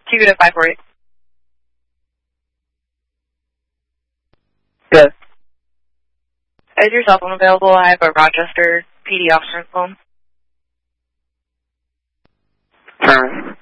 Keep it at 548. Good. Is your cell phone available? I have a Rochester PD officer phone. Turn.